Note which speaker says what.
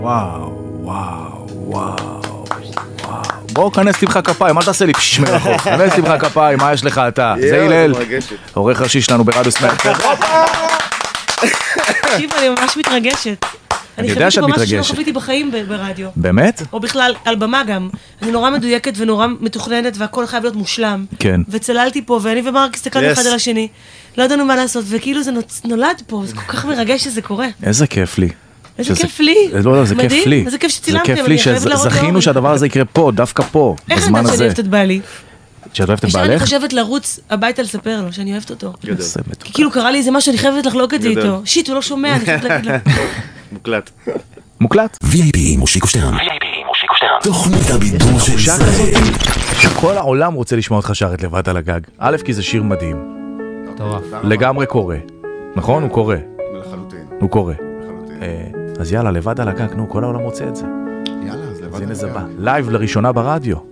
Speaker 1: וואו, וואו, וואו. בואו כנס תמחא כפיים, אל תעשה לי פשש מרחוק. כנס תמחא כפיים, מה יש לך אתה? זה הלל, עורך ראשי שלנו ברדיו סמאק.
Speaker 2: תקשיב, אני ממש מתרגשת.
Speaker 1: אני יודע שאת
Speaker 2: אני חייבתי פה משהו
Speaker 1: מתרגשת.
Speaker 2: שלא חוויתי בחיים ברדיו.
Speaker 1: באמת?
Speaker 2: או בכלל, על במה גם. אני נורא מדויקת ונורא מתוכננת, והכל חייב להיות מושלם.
Speaker 1: כן.
Speaker 2: וצללתי פה, ואני ומרק הסתכלנו אחד על השני. לא ידענו מה לעשות, וכאילו זה נולד פה, זה כל כך מרגש שזה קורה.
Speaker 1: איזה כיף לי.
Speaker 2: איזה כיף לי.
Speaker 1: לא, זה כיף לי.
Speaker 2: איזה כיף שצילמתם,
Speaker 1: זה כיף לי שזכינו שהדבר הזה יקרה פה, דווקא פה, בזמן
Speaker 2: איך
Speaker 1: הזה.
Speaker 2: אתה שאני אוהבת את בעלי?
Speaker 1: שאת אוהבת את
Speaker 2: עכשיו אני
Speaker 1: בעלך?
Speaker 2: חושבת לרוץ הביתה לספר לו שאני אוהבת אותו.
Speaker 1: איזה
Speaker 2: כי
Speaker 1: מתוקה.
Speaker 2: כאילו קרה לי איזה משהו, אני חייבת לחלוק את זה איתו. שיט, הוא לא שומע, אני חייבת להגיד לו.
Speaker 3: מוקלט.
Speaker 1: מוקלט?
Speaker 4: VIP מושיקו שטרן. תוכנית הבידור של
Speaker 1: תחושה
Speaker 4: ישראל.
Speaker 1: כזאת שכל העולם רוצה לשמוע אותך שרת לבד על הגג. א', כי זה שיר מדהים. לגמרי קורא. נכון? הוא קורא.
Speaker 3: לחלוטין.
Speaker 1: הוא קורא.
Speaker 3: לחלוטין.
Speaker 1: אז יאללה, לבד על הגג, נו, כל העולם רוצה את זה.
Speaker 3: יאללה, אז לבד.
Speaker 1: אז הנה זה בא. לייב לראשונה ברדיו.